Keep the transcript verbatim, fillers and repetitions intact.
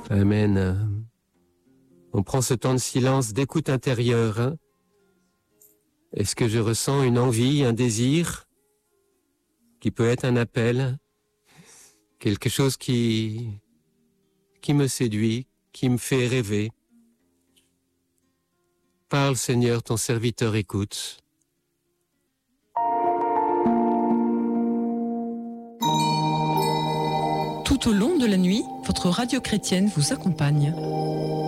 Amen. On prend ce temps de silence, d'écoute intérieure. Hein? Est-ce que je ressens une envie, un désir, qui peut être un appel, quelque chose qui, qui me séduit, qui me fait rêver? Parle, Seigneur, ton serviteur écoute. Tout au long de la nuit, votre radio chrétienne vous accompagne.